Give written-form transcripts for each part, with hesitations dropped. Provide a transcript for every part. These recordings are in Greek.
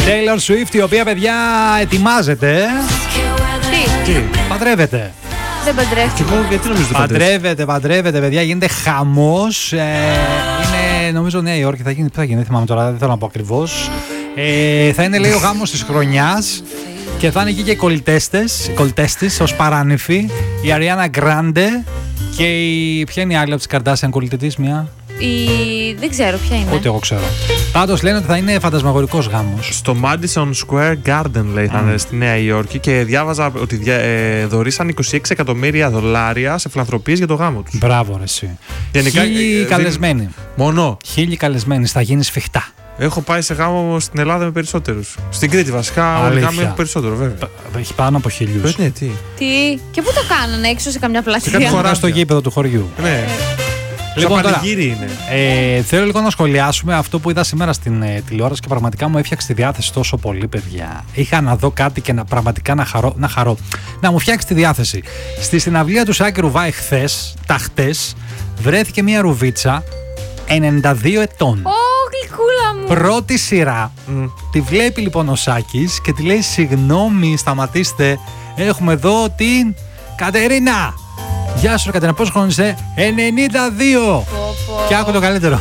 Taylor Swift, η οποία, παιδιά, ετοιμάζεται. Τι, παντρεύεται. δεν παντρεύτηκε. Γιατί νομίζω ότι Παντρεύεται, παιδιά, γίνεται χαμός. Είναι, νομίζω, Νέα Υόρκη. Θα γίνει, πού θα γίνει, δεν θυμάμαι τώρα, δεν θέλω να πω ακριβώς. Θα είναι, λέει, ο γάμος της χρονιάς και θα είναι εκεί και οι κολλητές ως παράνυφοι. Η Ariana Grande και ποια είναι η άλλη από τις Kardashian κολλητή της, μια. Δεν ξέρω ποια είναι. Ούτε εγώ ξέρω. Πάντως λένε ότι θα είναι φαντασμαγορικός γάμος. Στο Madison Square Garden, λέει, θα είναι στη Νέα Υόρκη και διάβαζα ότι δωρήσαν $26 εκατομμύρια σε φιλανθρωπίες για το γάμο τους. Μπράβο, ρε εσύ. Γενικά, 1000 καλεσμένοι. Μόνο. 1000 καλεσμένοι, θα γίνει σφιχτά. Έχω πάει σε γάμο στην Ελλάδα με περισσότερους. Στην Κρήτη, βασικά, όλοι οι γάμοι έχουν περισσότερο, βέβαια. Έχει πάνω από 1000. Ναι, τι. Και πού το κάνανε, έξω σε καμιά πλατεία? κάτι χωράφια. Στο γήπεδο του χωριού. Ναι. Λοιπόν, τώρα, είναι. θέλω λίγο να σχολιάσουμε αυτό που είδα σήμερα στην τηλεόραση και πραγματικά μου έφτιαξε τη διάθεση τόσο πολύ, παιδιά. Είχα να δω κάτι και πραγματικά να χαρώ. Να μου φτιάξει τη διάθεση. Στη συναυλία του Σάκη Ρουβάη χτες, βρέθηκε μια ρουβίτσα 92 ετών. Γλυκούλα μου. Πρώτη σειρά. Τη βλέπει λοιπόν ο Σάκης και τη λέει: συγγνώμη, σταματήστε. Έχουμε εδώ την Κατερίνα. Γεια σου, Κατερίνα, πόσο χρόνος είσαι? 92. Και άκου το καλύτερο.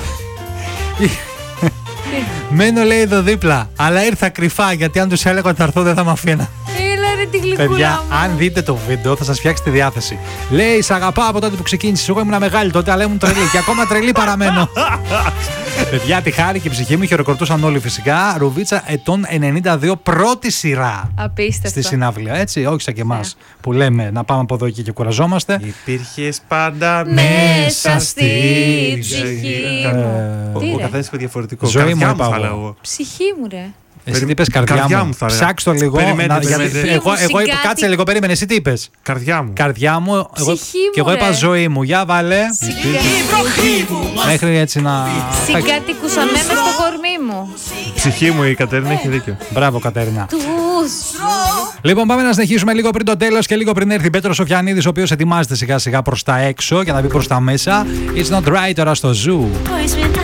Μένω, λέει, εδώ δίπλα, αλλά ήρθα κρυφά γιατί αν τους έλεγα ότι θα έρθω δεν θα με αφήνα. Έλα ρε τη γλυκούλα. Παιδιά, μου. αν δείτε το βίντεο θα σας φτιάξει τη διάθεση. Λέει: σ' αγαπάω από τότε που ξεκίνησες. Εγώ ήμουν μεγάλη τότε, αλλά ήμουν τρελή και ακόμα τρελή παραμένω. Παιδιά, τη χάρη και η ψυχή μου, χειροκροτούσαν όλοι φυσικά. Ρουβίτσα ετών 92, πρώτη σειρά. Απίστευτο. Στη συναυλία, έτσι, όχι σαν και εμάς που λέμε να πάμε από εδώ και κουραζόμαστε. Υπήρχες πάντα μέσα στη ψυχή μου. Ο καθένας είπε διαφορετικό. Ζωή μου, Καρδιά είπα θα εγώ. λέγω. Ψυχή μου, ρε. Εσύ τι είπες, καρδιά μου? θα έλεγα. Ψάξ' το λίγο. Περιμένετε. Εγώ είπα, κάτσε λίγο, περίμενε. Εσύ τι είπες? Καρδιά μου. Καρδιά μου. Και εγώ είπα ζωή μου. Για βάλε. Μέχρι έτσι να. Συγκατοικούσα μέσα στο κορμί μου. Ψυχή μου, η Κατερίνα έχει δίκιο. Μπράβο, Κατερίνα. Τους. Λοιπόν, πάμε να συνεχίσουμε λίγο πριν το τέλος και λίγο πριν έρθει Πέτρος Σοφιανίδης, ο οποίος ετοιμάζεται σιγά σιγά προς τα έξω για να μπει προς τα μέσα. It's not right τώρα στο Zoo.